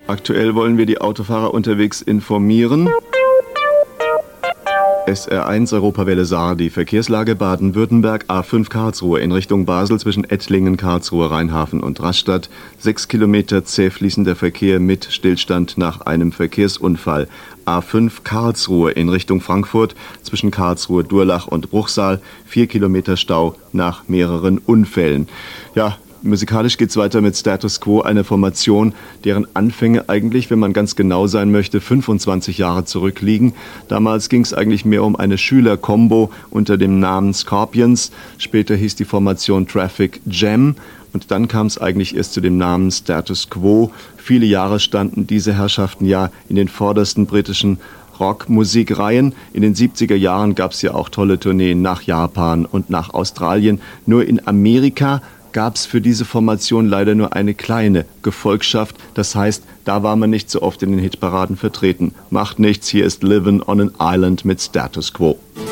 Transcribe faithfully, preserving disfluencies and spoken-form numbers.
Aktuell wollen wir die Autofahrer unterwegs informieren. S R eins Europawelle Saar, die Verkehrslage Baden-Württemberg, A fünf Karlsruhe in Richtung Basel zwischen Ettlingen, Karlsruhe, Rheinhafen und Rastatt. Sechs Kilometer zäh fließender Verkehr mit Stillstand nach einem Verkehrsunfall. A fünf Karlsruhe in Richtung Frankfurt zwischen Karlsruhe, Durlach und Bruchsal. Vier Kilometer Stau nach mehreren Unfällen. Ja, musikalisch geht's weiter mit Status Quo, eine Formation, deren Anfänge eigentlich, wenn man ganz genau sein möchte, fünfundzwanzig Jahre zurückliegen. Damals ging es eigentlich mehr um eine Schüler-Kombo unter dem Namen Scorpions. Später hieß die Formation Traffic Jam. Und dann kam es eigentlich erst zu dem Namen Status Quo. Viele Jahre standen diese Herrschaften ja in den vordersten britischen Rockmusikreihen. In den siebziger Jahren gab es ja auch tolle Tourneen nach Japan und nach Australien. Nur in Amerika gab es für diese Formation leider nur eine kleine Gefolgschaft. Das heißt, da war man nicht so oft in den Hitparaden vertreten. Macht nichts, hier ist Livin' on an Island mit Status Quo.